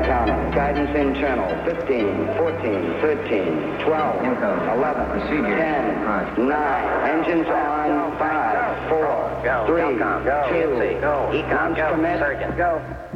and counting. Guidance internal. 15, 14, 13, 12, 11, 10, 9. Engines on. 5, 4, 3, 2, 1. Commit. Go.